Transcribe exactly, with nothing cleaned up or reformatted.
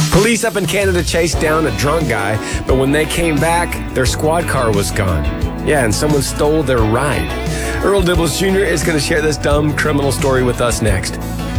Police up in Canada chased down a drunk guy, but when they came back, their squad car was gone. Yeah, and someone stole their ride. Earl Dibbles Junior is going to share this dumb criminal story with us next.